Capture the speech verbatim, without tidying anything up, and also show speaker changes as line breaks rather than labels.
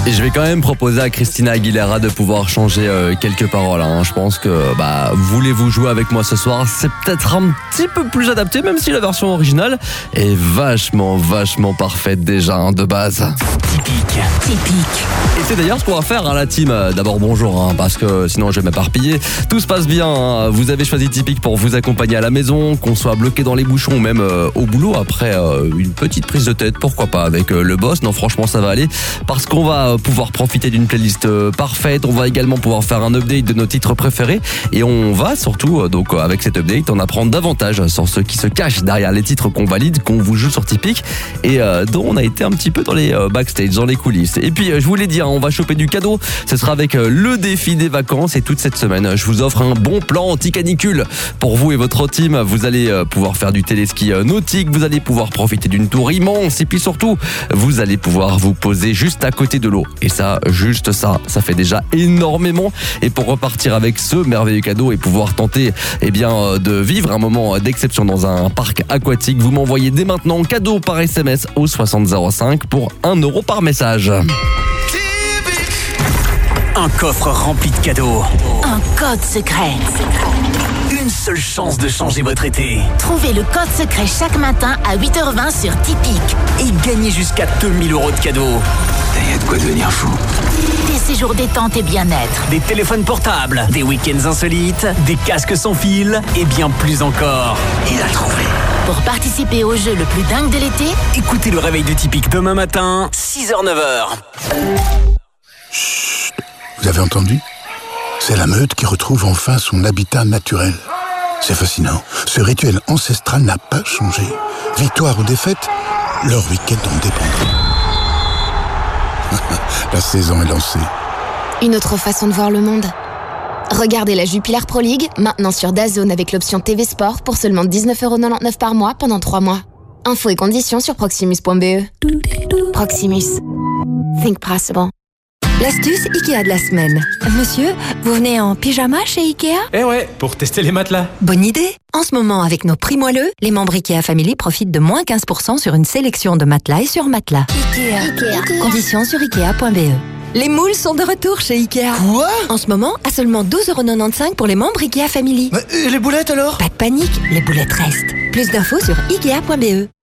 Et je vais quand même proposer à Christina Aguilera de pouvoir changer euh, quelques paroles. Hein. Je pense que bah, voulez-vous jouer avec moi ce soir, c'est peut-être un petit peu plus adapté, même si la version originale est vachement, vachement parfaite déjà hein, de base.
Typique, typique.
Et c'est d'ailleurs ce qu'on va faire à hein, la team. D'abord bonjour, hein, parce que sinon je vais m'éparpiller. Tout se passe bien. Hein. Vous avez choisi Typique pour vous accompagner à la maison, qu'on soit bloqué dans les bouchons ou même euh, au boulot après euh, une petite prise de tête, pourquoi pas avec euh, le boss. Non, franchement ça va aller parce qu'on va pouvoir profiter d'une playlist euh, parfaite. On va également pouvoir faire un update de nos titres préférés et on va surtout euh, donc euh, avec cet update en apprendre davantage sur ceux qui se cachent derrière les titres qu'on valide, qu'on vous joue sur Typique et euh, dont on a été un petit peu dans les euh, backstage, dans les coulisses. Et puis euh, je vous l'ai dit, hein, on va choper du cadeau. Ce sera avec euh, le défi des vacances et toute cette semaine je vous offre un bon plan anti-canicule pour vous et votre team. Vous allez euh, pouvoir faire du téléski euh, nautique, vous allez pouvoir profiter d'une tour immense et puis surtout vous allez pouvoir vous poser juste à côté de l'eau. Et ça, juste ça, ça fait déjà énormément. Et pour repartir avec ce merveilleux cadeau et pouvoir tenter eh bien, euh, de vivre un moment d'exception dans un parc aquatique, vous m'envoyez dès maintenant cadeau par S M S au soixante zéro cinq pour un euro par message.
Un coffre rempli de cadeaux.
Un code secret.
Une seule chance de changer votre été.
Trouvez le code secret chaque matin à huit heures vingt sur Typique.
Et gagnez jusqu'à deux mille euros de cadeaux. Il y a de quoi devenir fou.
Des séjours détente et bien-être.
Des téléphones portables, des week-ends insolites, des casques sans fil et bien plus encore. Il a trouvé.
Pour participer au jeu le plus dingue de l'été,
écoutez le réveil de Typique demain matin, six heures neuf heures.
Chut, vous avez entendu ? C'est la meute qui retrouve enfin son habitat naturel. C'est fascinant. Ce rituel ancestral n'a pas changé. Victoire ou défaite, leur week-end en dépendra. La saison est lancée.
Une autre façon de voir le monde. Regardez la Jupiler Pro League, maintenant sur DAZN avec l'option T V Sport pour seulement dix-neuf euros quatre-vingt-dix-neuf par mois pendant trois mois. Infos et conditions sur proximus point b e. Proximus. Think possible.
L'astuce Ikea de la semaine. Monsieur, vous venez en pyjama chez Ikea ?
Eh ouais, pour tester les matelas.
Bonne idée. En ce moment, avec nos prix moelleux, les membres Ikea Family profitent de moins quinze pour cent sur une sélection de matelas et sur matelas.
Ikea. Ikea.
Conditions sur ikea point b e. Les moules sont de retour chez Ikea.
Quoi ?
En ce moment, à seulement douze euros quatre-vingt-quinze pour les membres Ikea Family.
Et les boulettes alors ?
Pas de panique, les boulettes restent. Plus d'infos sur ikea point b e.